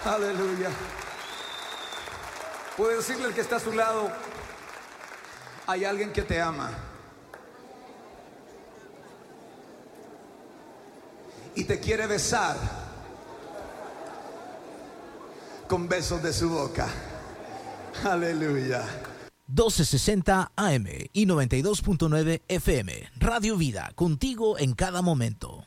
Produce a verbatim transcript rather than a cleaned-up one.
Aleluya. Puede decirle al que está a su lado: hay alguien que te ama y te quiere besar con besos de su boca. Aleluya. doce sesenta A M y noventa y dos punto nueve F M. Radio Vida, contigo en cada momento.